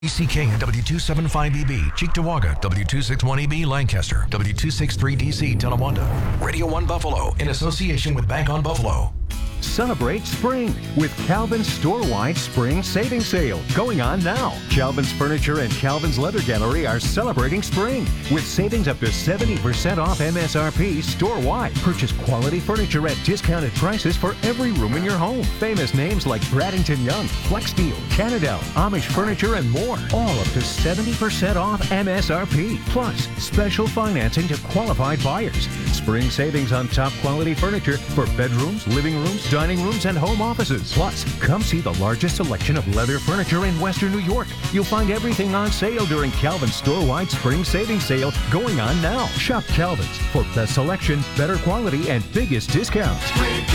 ECK and W275EB, Cheektowaga, W261EB, Lancaster, W263DC, Tonawanda. Radio 1 Buffalo, in association with Bank on Buffalo. Celebrate spring with Calvin's store-wide spring savings sale going on now. Calvin's Furniture and Calvin's Leather Gallery are celebrating spring with savings up to 70% off MSRP store-wide. Purchase quality furniture at discounted prices for every room in your home. Famous names like Bradington Young, Flexsteel, Canadell, Amish Furniture, and more. All up to 70% off MSRP. Plus, special financing to qualified buyers. Spring savings on top quality furniture for bedrooms, living rooms, dining rooms, and home offices. Plus, come see the largest selection of leather furniture in Western New York. You'll find everything on sale during Calvin's store-wide spring savings sale going on now. Shop Calvin's for best selection, better quality, and biggest discounts.